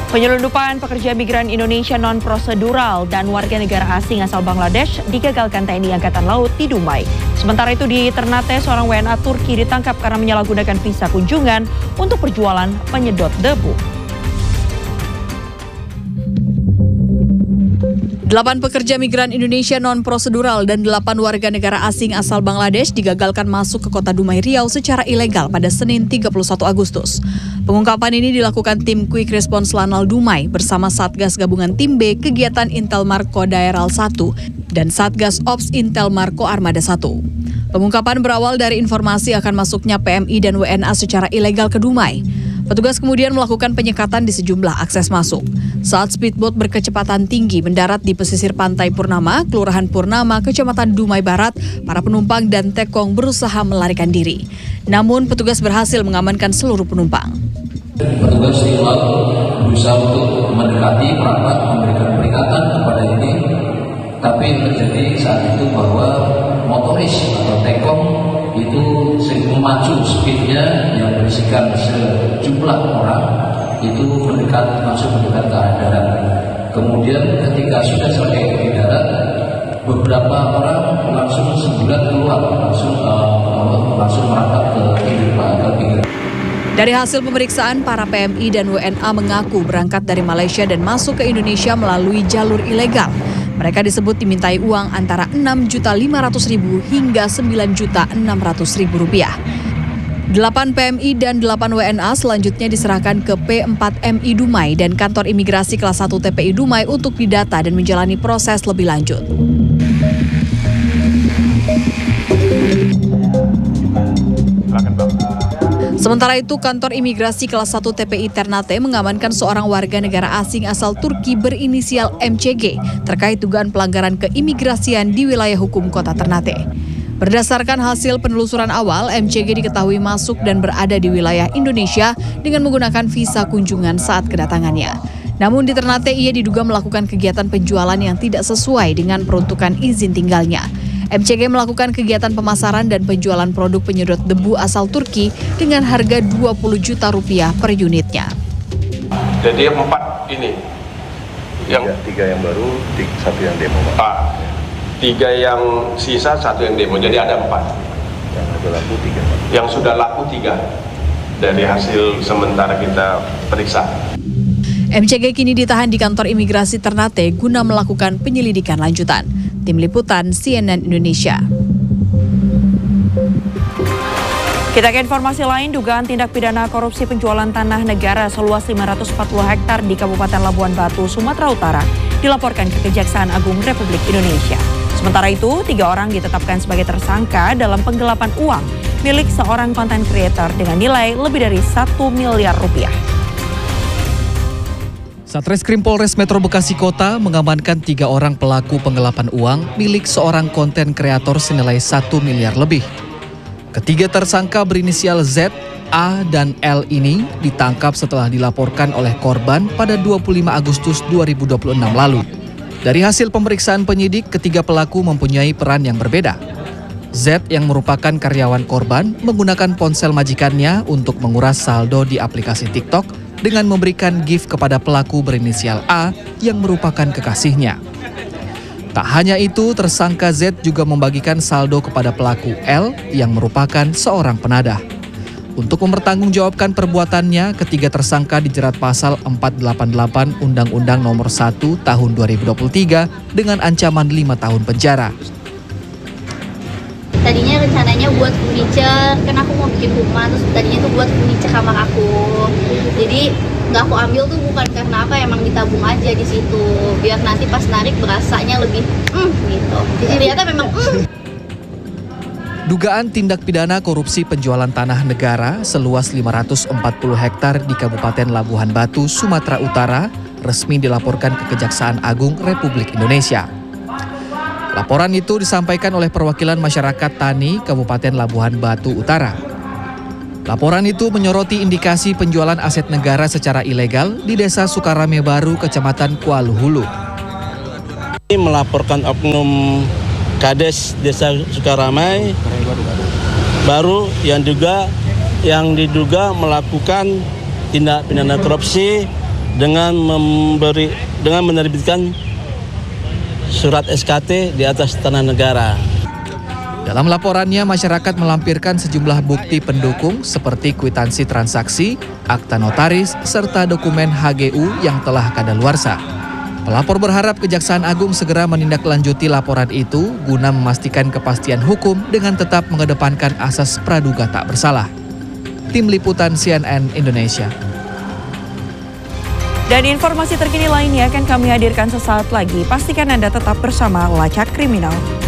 Penyelundupan pekerja migran Indonesia non-prosedural dan warga negara asing asal Bangladesh digagalkan TNI Angkatan Laut di Dumai. Sementara itu di Ternate, seorang WNA Turki ditangkap karena menyalahgunakan visa kunjungan untuk perjualan penyedot debu. 8 pekerja migran Indonesia non-prosedural dan 8 warga negara asing asal Bangladesh digagalkan masuk ke kota Dumai, Riau secara ilegal pada Senin 31 Agustus. Pengungkapan ini dilakukan tim Quick Response Lanal Dumai bersama Satgas Gabungan Tim B Kegiatan Intel Marko Daeral 1 dan Satgas Ops Intel Marko Armada 1. Pengungkapan berawal dari informasi akan masuknya PMI dan WNA secara ilegal ke Dumai. Petugas kemudian melakukan penyekatan di sejumlah akses masuk. Saat speedboat berkecepatan tinggi mendarat di pesisir pantai Purnama, Kelurahan Purnama, Kecamatan Dumai Barat, para penumpang dan tekong berusaha melarikan diri. Namun petugas berhasil mengamankan seluruh penumpang. Petugas di laut berusaha untuk mendekati perapat, memberikan peringatan kepada ini, tapi terjadi saat itu bahwa motoris atau tekong itu memacu speednya yang berisikan sejumlah orang itu langsung mendekat ke arah darat. Kemudian ketika sudah sampai di darat, beberapa orang langsung semburat keluar, langsung merangkap ke pinggir. Dari hasil pemeriksaan, para PMI dan WNA mengaku berangkat dari Malaysia dan masuk ke Indonesia melalui jalur ilegal. Mereka disebut dimintai uang antara Rp6.500.000 hingga Rp9.600.000. 8 PMI dan 8 WNA selanjutnya diserahkan ke P4MI Dumai dan kantor imigrasi kelas 1 TPI Dumai untuk didata dan menjalani proses lebih lanjut. Sementara itu, kantor imigrasi kelas 1 TPI Ternate mengamankan seorang warga negara asing asal Turki berinisial MCG terkait dugaan pelanggaran keimigrasian di wilayah hukum kota Ternate. Berdasarkan hasil penelusuran awal, MCG diketahui masuk dan berada di wilayah Indonesia dengan menggunakan visa kunjungan saat kedatangannya. Namun di Ternate ia diduga melakukan kegiatan penjualan yang tidak sesuai dengan peruntukan izin tinggalnya. MCG melakukan kegiatan pemasaran dan penjualan produk penyedot debu asal Turki dengan harga Rp20 juta per unitnya. Jadi 4 ini, yang 3 yang baru, 1 yang demo. 3 yang sisa, 1 yang demo, jadi ada 4. Yang sudah laku 3. Yang sudah laku 3 dari hasil sementara kita periksa. MCG kini ditahan di kantor imigrasi Ternate guna melakukan penyelidikan lanjutan. Tim Liputan CNN Indonesia. Kita ke informasi lain, dugaan tindak pidana korupsi penjualan tanah negara seluas 540 hektar di Kabupaten Labuhan Batu, Sumatera Utara dilaporkan ke Kejaksaan Agung Republik Indonesia. Sementara itu, 3 orang ditetapkan sebagai tersangka dalam penggelapan uang milik seorang content creator dengan nilai lebih dari Rp1 miliar. Satreskrim Polres Metro Bekasi Kota mengamankan 3 orang pelaku penggelapan uang milik seorang konten kreator senilai 1 miliar lebih. Ketiga tersangka berinisial Z, A, dan L ini ditangkap setelah dilaporkan oleh korban pada 25 Agustus 2026 lalu. Dari hasil pemeriksaan penyidik, ketiga pelaku mempunyai peran yang berbeda. Z yang merupakan karyawan korban menggunakan ponsel majikannya untuk menguras saldo di aplikasi TikTok dengan memberikan gift kepada pelaku berinisial A yang merupakan kekasihnya. Tak hanya itu, tersangka Z juga membagikan saldo kepada pelaku L yang merupakan seorang penadah. Untuk mempertanggungjawabkan perbuatannya, ketiga tersangka dijerat pasal 488 Undang-Undang Nomor 1 Tahun 2023 dengan ancaman 5 tahun penjara. Tadinya rencananya buat furniture, kan aku mau bikin rumah, terus tadinya tuh buat furniture kamar aku. Jadi nggak aku ambil tuh bukan karena apa, emang ditabung aja di situ, biar nanti pas narik berasanya lebih gitu. Jadi ternyata memang Dugaan tindak pidana korupsi penjualan tanah negara seluas 540 hektar di Kabupaten Labuhan Batu, Sumatera Utara resmi dilaporkan ke Kejaksaan Agung Republik Indonesia. Laporan itu disampaikan oleh perwakilan masyarakat tani Kabupaten Labuhan Batu Utara. Laporan itu menyoroti indikasi penjualan aset negara secara ilegal di Desa Sukarame Baru, Kecamatan Kualuhulu. Melaporkan oknum Kades Desa Sukarame Baru yang diduga melakukan tindak pidana korupsi dengan menerbitkan surat SKT di atas tanah negara. Dalam laporannya, masyarakat melampirkan sejumlah bukti pendukung seperti kwitansi transaksi, akta notaris, serta dokumen HGU yang telah kadaluarsa. Pelapor berharap Kejaksaan Agung segera menindaklanjuti laporan itu guna memastikan kepastian hukum dengan tetap mengedepankan asas praduga tak bersalah. Tim Liputan CNN Indonesia. Dan informasi terkini lainnya akan kami hadirkan sesaat lagi. Pastikan Anda tetap bersama Lacak Kriminal.